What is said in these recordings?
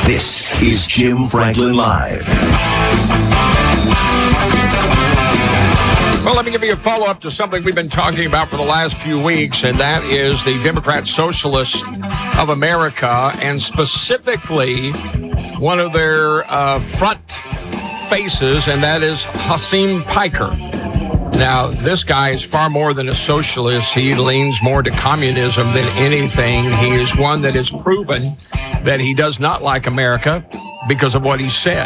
This is Jim Franklin Live. Well, let me give you a follow-up to something we've been talking about for the last few weeks, and that is the Democrat Socialists of America, and specifically one of their front faces, and that is Hasim Piker. Now, this guy is far more than a socialist. He leans more to communism than anything. He is one that has proven that he does not like America because of what he said.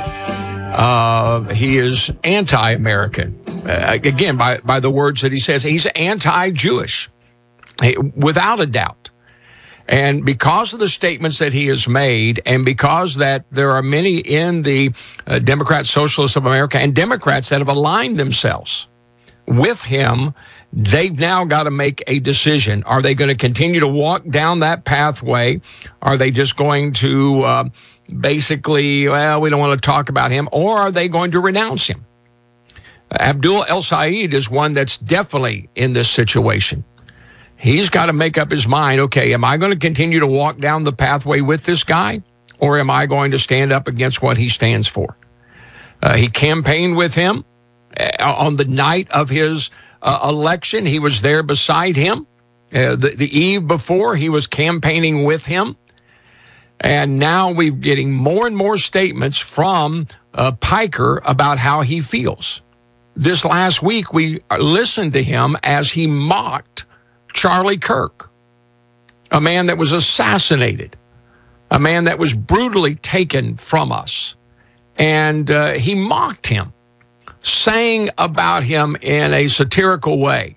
He is anti-American. Again, by the words that he says, he's anti-Jewish, without a doubt. And because of the statements that he has made, and because that there are many in the Democrat Socialists of America and Democrats that have aligned themselves with him, they've now got to make a decision. Are they going to continue to walk down that pathway? Are they just going to basically, well, we don't want to talk about him, or are they going to renounce him? Abdul El-Sayed is one that's definitely in this situation. He's got to make up his mind, okay, am I going to continue to walk down the pathway with this guy, or am I going to stand up against what he stands for? He campaigned with him on the night of his election. He was there beside him. The eve before, he was campaigning with him. And now we're getting more and more statements from Piker about how he feels. This last week, we listened to him as he mocked Charlie Kirk, a man that was assassinated, a man that was brutally taken from us. And he mocked him, saying about him in a satirical way.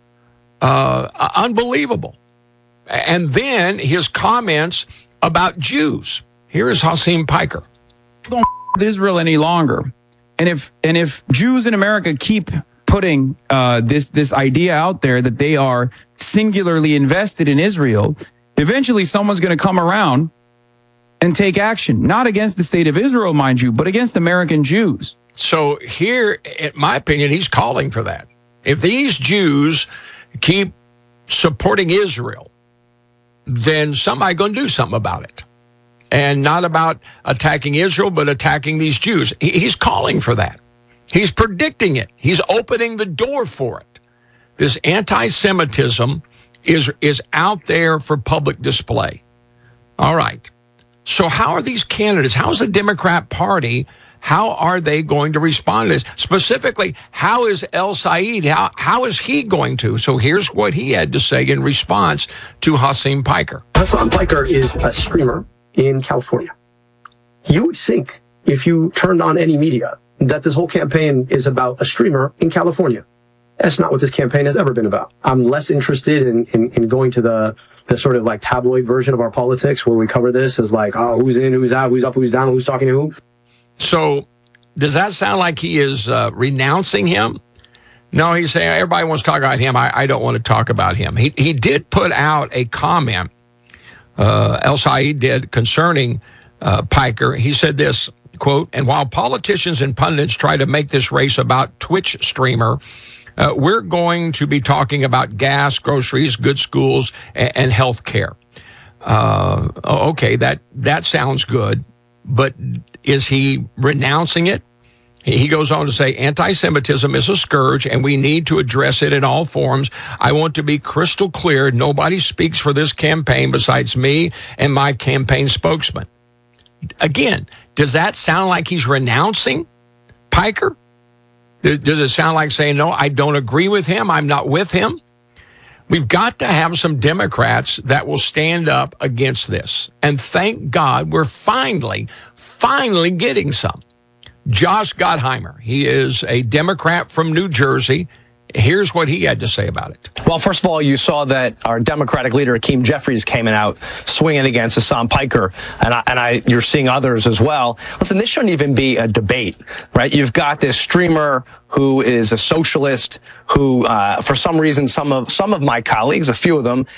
Unbelievable. And then his comments about Jews. Here is Hasim Piker. Don't with Israel any longer. And if Jews in America keep putting this idea out there that they are singularly invested in Israel, eventually someone's going to come around and take action, not against the state of Israel, mind you, but against American Jews. So here, in my opinion, he's calling for that. If these Jews keep supporting Israel, then somebody's going to do something about it. And not about attacking Israel, but attacking these Jews. He's calling for that. He's predicting it. He's opening the door for it. This anti-Semitism is out there for public display. All right. So how are these candidates, how is the Democrat Party, how are they going to respond to this? Specifically, how is El-Sayed, how is he going to? So here's what he had to say in response to Hasim Piker. Hasim Piker is a streamer in California. You would think, if you turned on any media, that this whole campaign is about a streamer in California. That's not what this campaign has ever been about. I'm less interested in going to the sort of like tabloid version of our politics where we cover this as like, oh, who's in, who's out, who's up, who's down, who's talking to who. So does that sound like he is renouncing him? No, he's saying everybody wants to talk about him. I don't want to talk about him. He did put out a comment, El-Sayed did, concerning Piker. He said this, quote, and while politicians and pundits try to make this race about Twitch streamer, we're going to be talking about gas, groceries, good schools, and health care. Okay, that sounds good, but is he renouncing it? He goes on to say, anti-Semitism is a scourge, and we need to address it in all forms. I want to be crystal clear. Nobody speaks for this campaign besides me and my campaign spokesman. Again, does that sound like he's renouncing Piker? Does it sound like saying, no, I don't agree with him, I'm not with him? We've got to have some Democrats that will stand up against this. And thank God we're finally getting some. Josh Gottheimer, he is a Democrat from New Jersey. Here's what he had to say about it. Well, first of all, you saw that our Democratic leader, Hakeem Jeffries, came out swinging against Hasim Piker, and you're seeing others as well. Listen, this shouldn't even be a debate, right? You've got this streamer who is a socialist, who, for some reason, some of my colleagues, a few of them,